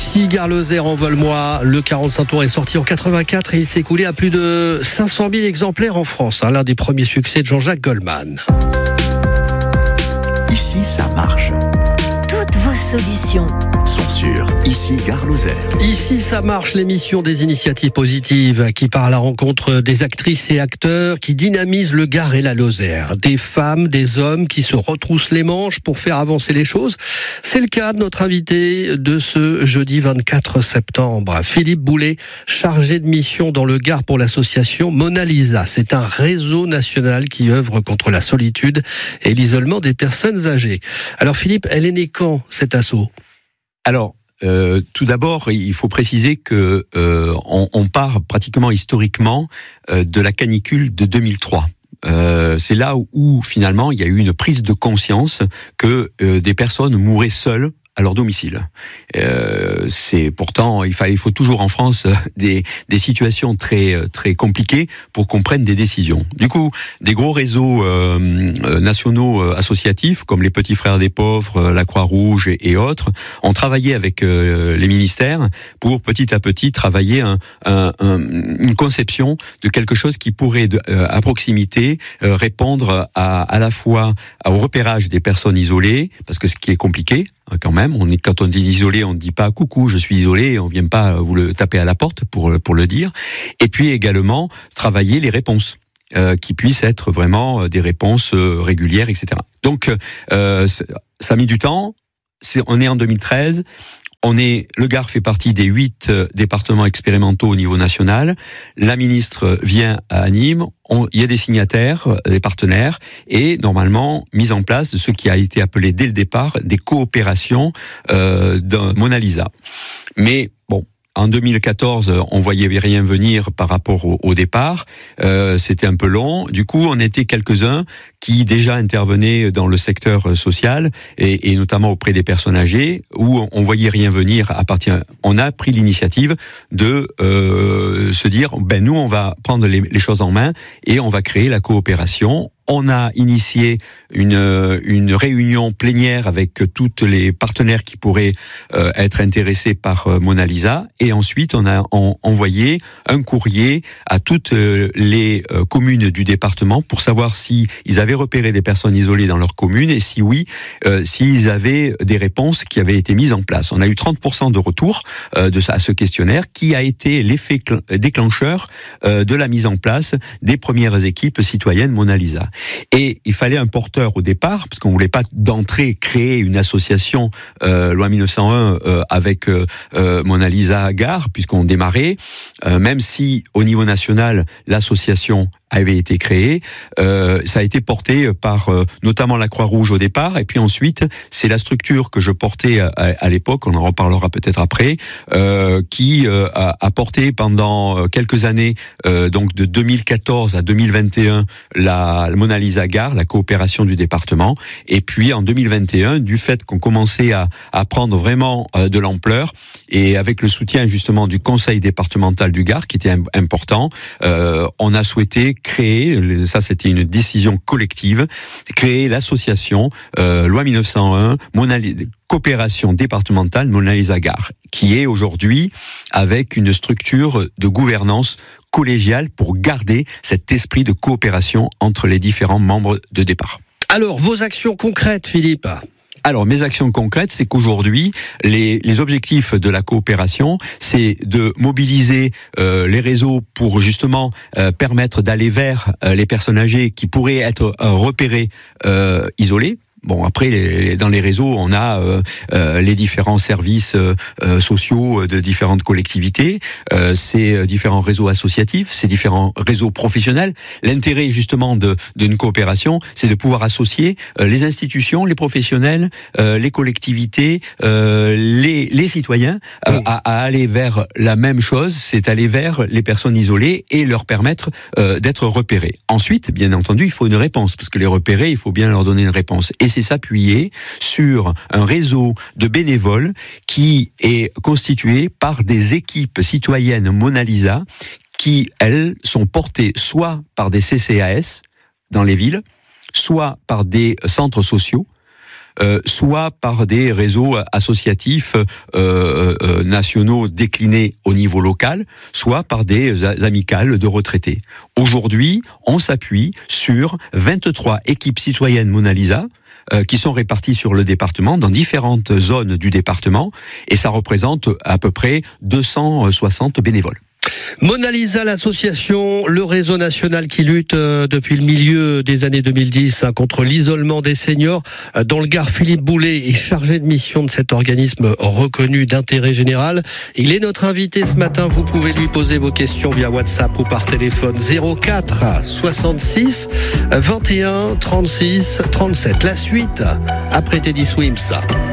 Ici, Gare Lozère en Volmois, le 45 tours est sorti en 84 et il s'est écoulé à plus de 500 000 exemplaires en France. L'un des premiers succès de Jean-Jacques Goldman. Ici, ça marche. Toutes vos solutions sont sur Ici, Gare Lozère. Ici, ça marche, l'émission des initiatives positives qui part à la rencontre des actrices et acteurs qui dynamisent le Gard et la Lozère. Des femmes, des hommes qui se retroussent les manches pour faire avancer les choses. C'est le cas de notre invité de ce jeudi 24 septembre, Philippe Boulet, chargé de mission dans le Gard pour l'association Mona Lisa. C'est un réseau national qui œuvre contre la solitude et l'isolement des personnes âgées. Alors Philippe, elle est née quand, cet assaut ? Alors, tout d'abord, il faut préciser que on part pratiquement historiquement de la canicule de 2003. C'est là où finalement il y a eu une prise de conscience que des personnes mouraient seules à leur domicile. C'est pourtant, il faut toujours en France des situations très compliquées pour qu'on prenne des décisions. Du coup, des gros réseaux nationaux associatifs comme les Petits Frères des Pauvres, la Croix-Rouge et autres ont travaillé avec les ministères pour petit à petit travailler une conception de quelque chose qui pourrait à proximité répondre à la fois au repérage des personnes isolées, parce que ce qui est compliqué quand même, quand on dit isolé, on ne dit pas coucou, je suis isolé, on vient pas vous le taper à la porte pour le dire. Et puis également travailler les réponses qui puissent être vraiment des réponses régulières, etc. Donc ça a mis du temps. On est en 2013. Le Gard fait partie des 8 départements expérimentaux au niveau national. La ministre vient à Nîmes. Il y a des signataires, des partenaires, et normalement mise en place de ce qui a été appelé dès le départ des coopérations de Mona Lisa. Mais bon. En 2014, on voyait rien venir par rapport au départ. C'était un peu long. Du coup, on était quelques-uns qui déjà intervenaient dans le secteur social et notamment auprès des personnes âgées, où on voyait rien venir à partir. On a pris l'initiative de se dire, nous, on va prendre les choses en main et on va créer la coopération. On a initié une réunion plénière avec tous les partenaires qui pourraient être intéressés par Mona Lisa, et ensuite on a envoyé un courrier à toutes les communes du département pour savoir si ils avaient repéré des personnes isolées dans leur commune, et si oui, s'ils avaient des réponses qui avaient été mises en place. On a eu 30% de retour à ce questionnaire qui a été l'effet déclencheur de la mise en place des premières équipes citoyennes Mona Lisa. Et il fallait un porteur au départ, parce qu'on voulait pas d'entrée créer une association loi 1901 avec Mona Lisa Gard, puisqu'on démarrait, même si au niveau national l'association avait été créée, ça a été porté par notamment la Croix-Rouge au départ, et puis ensuite c'est la structure que je portais à l'époque, on en reparlera peut-être après, qui a porté pendant quelques années, donc de 2014 à 2021, la Mona Lisa Gard, la coopération du département, et puis en 2021, du fait qu'on commençait à prendre vraiment de l'ampleur, et avec le soutien justement du conseil départemental du Gard, qui était important, on a souhaité créer, ça c'était une décision collective, créer l'association loi 1901 coopération départementale Mona Lisa Gard, qui est aujourd'hui avec une structure de gouvernance collégiale pour garder cet esprit de coopération entre les différents membres de départ. Alors, vos actions concrètes, Philippe ? Alors, mes actions concrètes, c'est qu'aujourd'hui, les objectifs de la coopération, c'est de mobiliser les réseaux pour justement permettre d'aller vers les personnes âgées qui pourraient être repérées isolées. Bon, après, dans les réseaux, on a les différents services sociaux de différentes collectivités, ces différents réseaux associatifs, ces différents réseaux professionnels. L'intérêt, justement, d'une coopération, c'est de pouvoir associer les institutions, les professionnels, les collectivités, les citoyens à aller vers la même chose, c'est aller vers les personnes isolées et leur permettre d'être repérées. Ensuite, bien entendu, il faut une réponse, parce que les repérer, il faut bien leur donner une réponse. Et c'est s'appuyer sur un réseau de bénévoles qui est constitué par des équipes citoyennes Mona Lisa qui, elles, sont portées soit par des CCAS dans les villes, soit par des centres sociaux, soit par des réseaux associatifs nationaux déclinés au niveau local, soit par des amicales de retraités. Aujourd'hui, on s'appuie sur 23 équipes citoyennes Mona Lisa, qui sont répartis sur le département, dans différentes zones du département, et ça représente à peu près 260 bénévoles. Mona Lisa, l'association, le réseau national qui lutte depuis le milieu des années 2010 contre l'isolement des seniors. Dans le Gard, Philippe Boulet est chargé de mission de cet organisme reconnu d'intérêt général. Il est notre invité ce matin. Vous pouvez lui poser vos questions via WhatsApp ou par téléphone 04 66 21 36 37. La suite après Teddy Swims.